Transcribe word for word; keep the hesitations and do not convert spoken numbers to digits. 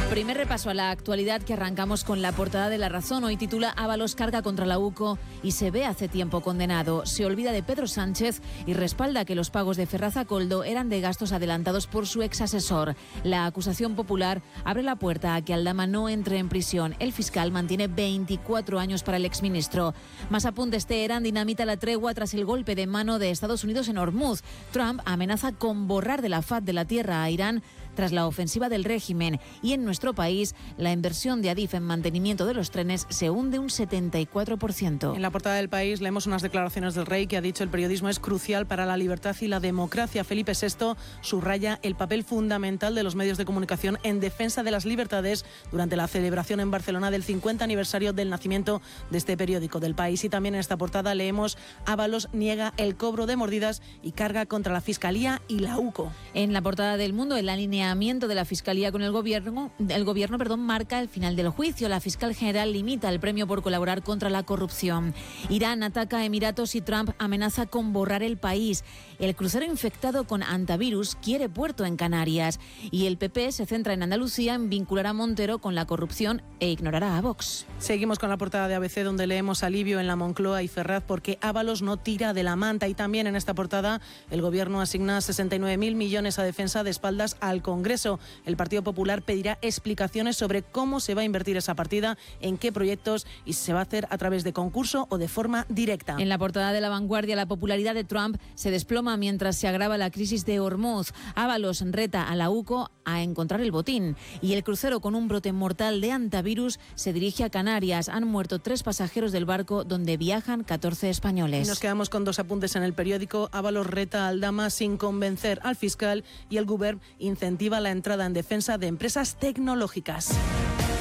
Primer repaso a la actualidad que arrancamos con la portada de La Razón. Hoy titula Ábalos carga contra la UCO y se ve hace tiempo condenado. Se olvida de Pedro Sánchez y respalda que los pagos de Ferraz a Koldo eran de gastos adelantados por su ex asesor. La acusación popular abre la puerta a que Aldama no entre en prisión. El fiscal mantiene veinticuatro años para el exministro. Más apuntes. Teherán dinamita la tregua tras el golpe de mano de Estados Unidos en Hormuz. Trump amenaza con borrar de la faz de la tierra a Irán tras la ofensiva del régimen. Y en nuestro país, la inversión de Adif en mantenimiento de los trenes se hunde un setenta y cuatro por ciento. En la portada del País leemos unas declaraciones del rey que ha dicho el periodismo es crucial para la libertad y la democracia. Felipe sexto subraya el papel fundamental de los medios de comunicación en defensa de las libertades durante la celebración en Barcelona del cincuenta aniversario del nacimiento de este periódico del País. Y también en esta portada leemos Ábalos niega el cobro de mordidas y carga contra la Fiscalía y la UCO. En la portada del Mundo, el alineamiento de la Fiscalía con el Gobierno, el Gobierno perdón, marca el final del juicio. La fiscal general limita el premio por colaborar contra la corrupción. Irán ataca a Emiratos y Trump amenaza con borrar el país. El crucero infectado con antivirus quiere puerto en Canarias. Y el P P se centra en Andalucía en vincular a Montero con la corrupción e ignorará a Vox. Seguimos con la portada de A B C, donde leemos alivio en la Moncloa y Ferraz porque Ábalos no tira de la manta. Y también en esta portada el Gobierno asigna sesenta y nueve mil millones a defensa de espaldas al Congreso. El Partido Popular pedirá explicaciones sobre cómo se va a invertir esa partida, en qué proyectos y si se va a hacer a través de concurso o de forma directa. En la portada de La Vanguardia, la popularidad de Trump se desploma mientras se agrava la crisis de Hormuz. Ábalos reta a la UCO a encontrar el botín. Y el crucero con un brote mortal de antivirus se dirige a Canarias. Han muerto tres pasajeros del barco donde viajan catorce españoles. Y nos quedamos con dos apuntes en el periódico. Ábalos reta a Aldama sin convencer al fiscal y el Govern incentiva la entrada en defensa de empresas tecnológicas.